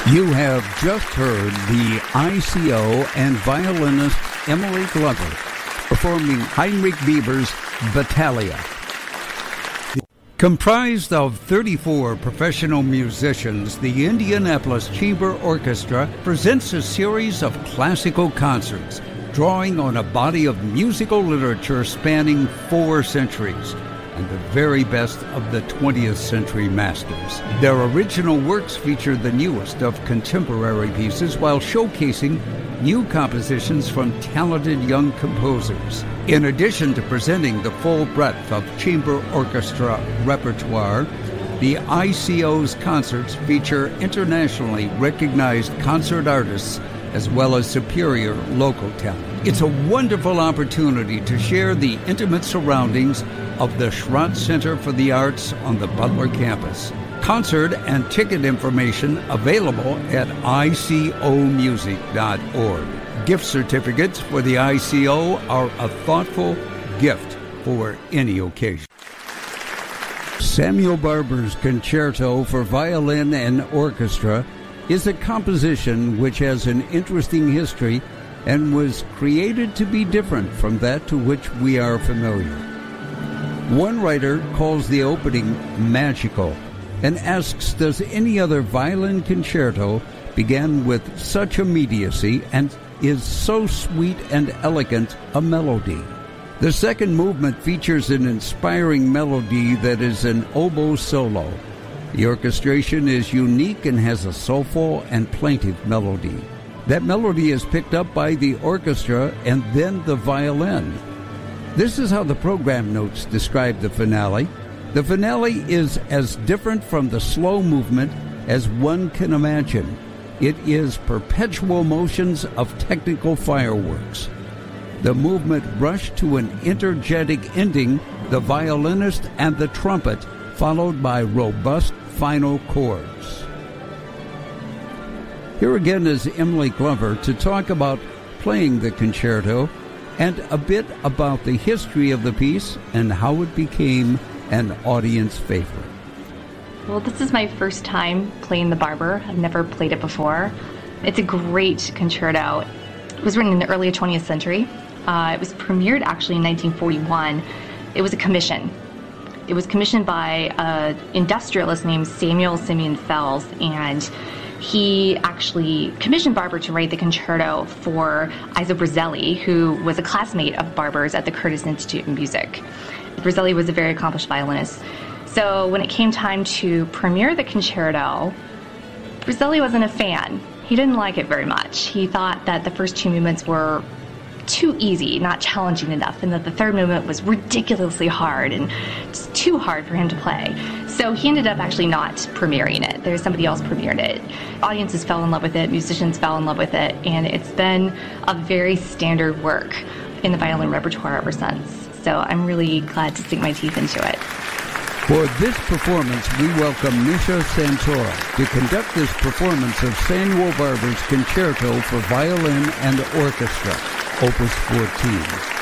You have just heard the ICO and violinist Emily Glover performing Heinrich Bieber's Battaglia. Comprised of 34 professional musicians, the Indianapolis Chamber Orchestra presents a series of classical concerts, drawing on a body of musical literature spanning 4 centuries, and the very best of the 20th century masters. Their original works feature the newest of contemporary pieces while showcasing new compositions from talented young composers. In addition to presenting the full breadth of chamber orchestra repertoire, the ICO's concerts feature internationally recognized concert artists as well as superior local talent. It's a wonderful opportunity to share the intimate surroundings of the Schrott Center for the Arts on the Butler campus. Concert and ticket information available at icomusic.org. Gift certificates for the ICO are a thoughtful gift for any occasion. Samuel Barber's Concerto for Violin and Orchestra is a composition which has an interesting history and was created to be different from that to which we are familiar. One writer calls the opening magical and asks, does any other violin concerto begin with such immediacy and is so sweet and elegant a melody? The second movement features an inspiring melody that is an oboe solo. The orchestration is unique and has a soulful and plaintive melody. That melody is picked up by the orchestra and then the violin. This is how the program notes describe the finale. The finale is as different from the slow movement as one can imagine. It is perpetual motions of technical fireworks. The movement rushed to an energetic ending, the violinist and the trumpet, followed by robust final chords. Here again is Emily Glover to talk about playing the concerto and a bit about the history of the piece and how it became an audience favorite. Well, this is my first time playing the Barber. I've never played it before. It's a great concerto. It was written in the early 20th century. It was premiered actually in 1941. It was a commission. It was commissioned by an industrialist named Samuel Simeon Fells, and he actually commissioned Barber to write the concerto for Isa Brizelli, who was a classmate of Barber's at the Curtis Institute of Music. Brizelli was a very accomplished violinist. So when it came time to premiere the concerto, Brizelli wasn't a fan. He didn't like it very much. He thought that the first 2 movements were too easy, not challenging enough, and that the third movement was ridiculously hard and just too hard for him to play. So he ended up actually not premiering it. There's somebody else premiered it. Audiences fell in love with it, musicians fell in love with it, and it's been a very standard work in the violin repertoire ever since. So I'm really glad to sink my teeth into it. For this performance, we welcome Misha Santora to conduct this performance of Samuel Barber's Concerto for Violin and Orchestra, Opus 14.